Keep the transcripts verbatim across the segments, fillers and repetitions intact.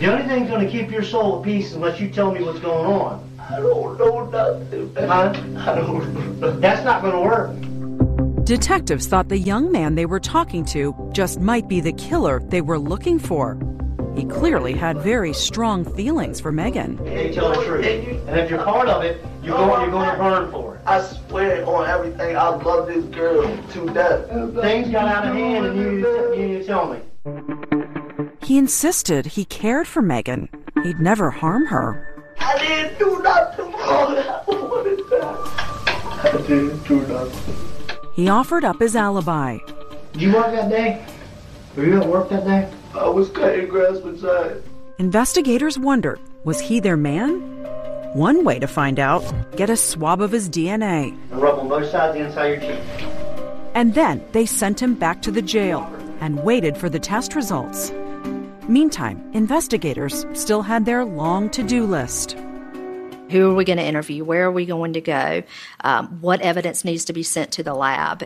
The only thing that's going to keep your soul at peace is unless you tell me what's going on. I don't know nothing. Huh? I don't know nothing. That's not going to work. Detectives thought the young man they were talking to just might be the killer they were looking for. He clearly had very strong feelings for Megan. They tell the truth. And if you're part of it, you're going, you're going to burn for it. I swear on everything, I love this girl to death. Things got out of hand and you, you, you tell me. He insisted he cared for Megan. He'd never harm her. I didn't do nothing wrong. I wanted that. I didn't do nothing. He offered up his alibi. Did you work that day? Were you at work that day? I was cutting grass beside. Investigators wondered, was he their man? One way to find out, get a swab of his D N A. And rub on both sides of the inside of your cheek. And then they sent him back to the jail and waited for the test results. Meantime, investigators still had their long to-do list. Who are we going to interview? Where are we going to go? Um, what evidence needs to be sent to the lab?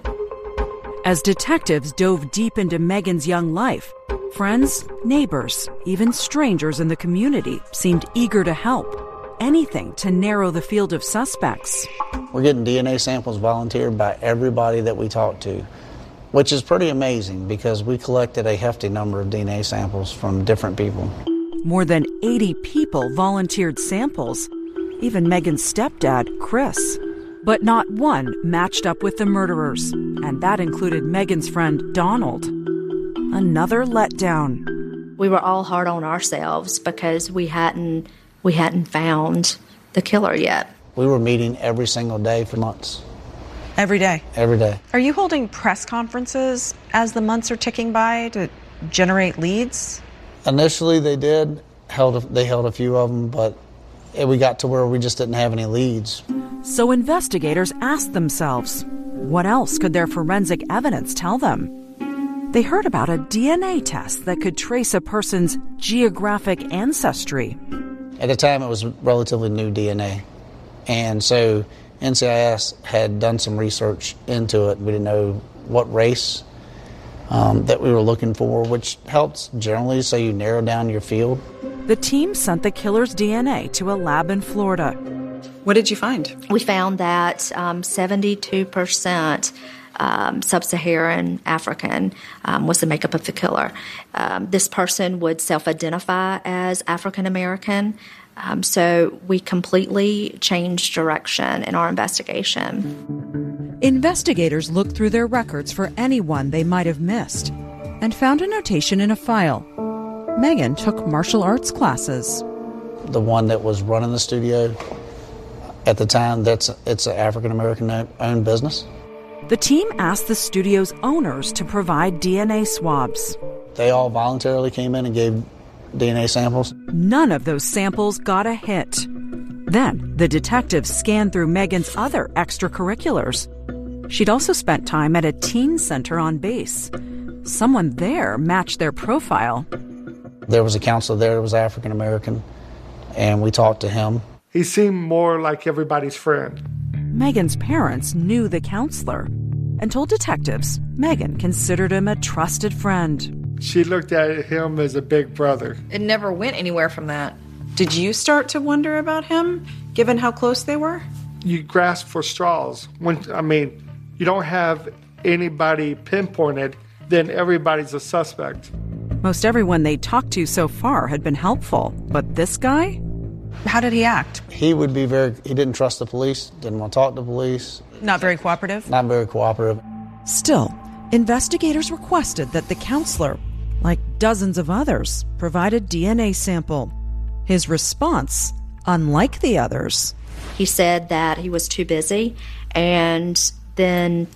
As detectives dove deep into Megan's young life, friends, neighbors, even strangers in the community seemed eager to help. Anything to narrow the field of suspects. We're getting D N A samples volunteered by everybody that we talked to, which is pretty amazing because we collected a hefty number of D N A samples from different people. More than eighty people volunteered samples, even Megan's stepdad, Chris. But not one matched up with the murderers, and that included Megan's friend, Donald. Another letdown. We were all hard on ourselves because we hadn't we hadn't found the killer yet. We were meeting every single day for months. Every day? Every day. Are you holding press conferences as the months are ticking by to generate leads? Initially they did. Held a, they held a few of them, but we got to where we just didn't have any leads. So investigators asked themselves, what else could their forensic evidence tell them? They heard about a D N A test that could trace a person's geographic ancestry. At the time, it was relatively new D N A. And so N C I S had done some research into it. We didn't know what race um, that we were looking for, which helps generally so you narrow down your field. The team sent the killer's D N A to a lab in Florida. What did you find? We found that um, seventy-two percent um, sub-Saharan African um, was the makeup of the killer. Um, this person would self-identify as African American. Um, so we completely changed direction in our investigation. Investigators looked through their records for anyone they might have missed and found a notation in a file. Megan took martial arts classes. The one that was running the studio at the time, that's it's an African-American owned business. The team asked the studio's owners to provide D N A swabs. They all voluntarily came in and gave D N A samples. None of those samples got a hit. Then the detectives scanned through Megan's other extracurriculars. She'd also spent time at a teen center on base. Someone there matched their profile. There was a counselor there that was African American, and we talked to him. He seemed more like everybody's friend. Megan's parents knew the counselor and told detectives Megan considered him a trusted friend. She looked at him as a big brother. It never went anywhere from that. Did you start to wonder about him, given how close they were? You grasp for straws. When I mean, you don't have anybody pinpointed, then everybody's a suspect. Most everyone they talked to so far had been helpful, but this guy? How did he act? He would be very, he didn't trust the police, didn't want to talk to the police. Not very cooperative? Not very cooperative. Still, investigators requested that the counselor, like dozens of others, provide a D N A sample. His response, unlike the others. He said that he was too busy, and then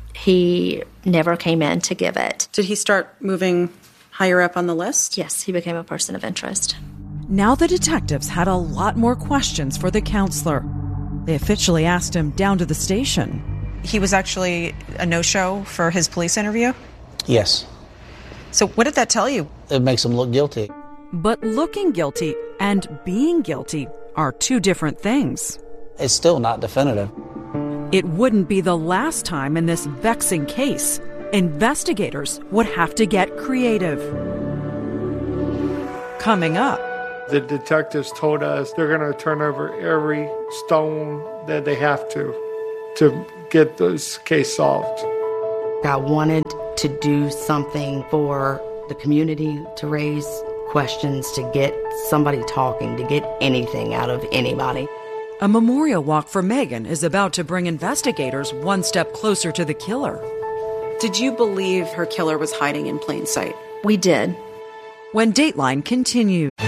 he never came in to give it. Did he start moving higher up on the list? Yes, he became a person of interest. Now the detectives had a lot more questions for the counselor. They officially asked him down to the station. He was actually a no-show for his police interview? Yes. So what did that tell you? It makes him look guilty. But looking guilty and being guilty are two different things. It's still not definitive. It wouldn't be the last time in this vexing case. Investigators would have to get creative. Coming up, The detectives told us they're going to turn over every stone that they have to to get this case solved. I wanted to do something for the community, to raise questions, to get somebody talking, to get anything out of anybody. A memorial walk for Megan is about to bring investigators one step closer to the killer. Did you believe her killer was hiding in plain sight? We did. When Dateline continues.